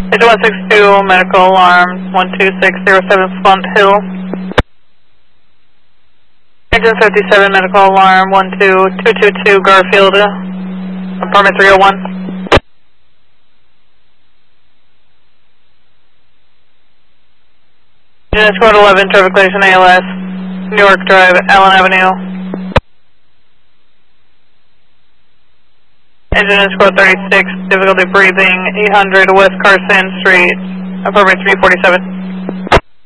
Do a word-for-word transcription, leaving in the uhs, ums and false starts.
Engine one six two, medical alarm, one two six zero seven Font Hill. Engine fifty-seven, medical alarm, one two two two two Garfield, apartment three oh one. Engine squad eleven, traffic collision A L S, New York Drive, Allen Avenue. Engine squad thirty-six, difficulty breathing, eight hundred West Carson Street, apartment three forty-seven.